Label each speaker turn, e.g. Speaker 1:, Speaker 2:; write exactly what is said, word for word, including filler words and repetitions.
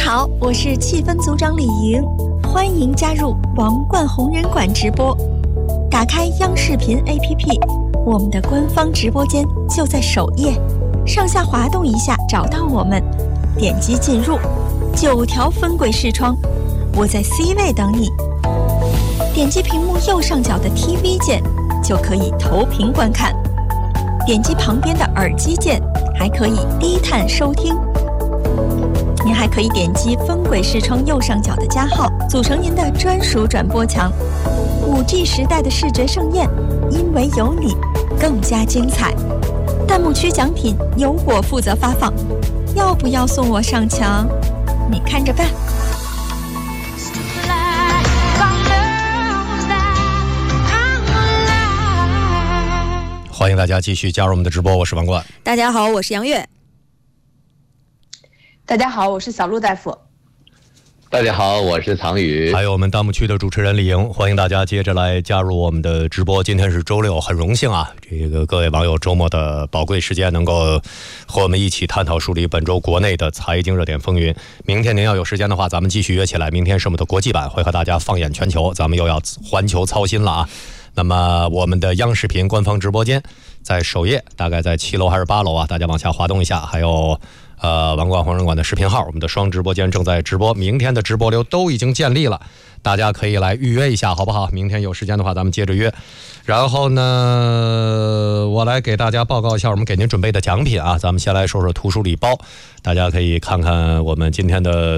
Speaker 1: 好，我是气氛组长李莹，欢迎加入王冠红人馆直播。打开央视频 A P P， 我们的官方直播间就在首页，上下滑动一下找到我们，点击进入，九条分轨视窗，我在 C 位等你。点击屏幕右上角的 T V 键，就可以投屏观看。点击旁边的耳机键，还可以低碳收听。您还可以点击分轨视窗右上角的加号，组成您的专属转播墙。五 G 时代的视觉盛宴，因为有你，更加精彩。弹幕区奖品由我负责发放，要不要送我上墙？你看着办。
Speaker 2: 欢迎大家继续加入我们的直播，我是王冠。
Speaker 1: 大家好，我是杨月。
Speaker 3: 大家好，我是小鹿大夫。
Speaker 4: 大家好，我是藏宇。
Speaker 2: 还有我们弹幕区的主持人李莹，欢迎大家接着来加入我们的直播。今天是周六，很荣幸啊，这个各位网友周末的宝贵时间能够和我们一起探讨梳理本周国内的财经热点风云。明天您要有时间的话，咱们继续约起来，明天是我们的国际版，会和大家放眼全球，咱们又要环球操心了啊。那么我们的央视频官方直播间在首页，大概在七楼还是八楼啊，大家往下滑动一下，还有呃，王冠红人馆的视频号，我们的双直播间正在直播，明天的直播流都已经建立了，大家可以来预约一下，好不好？明天有时间的话，咱们接着约。然后呢，我来给大家报告一下我们给您准备的奖品啊，咱们先来说说图书礼包，大家可以看看我们今天的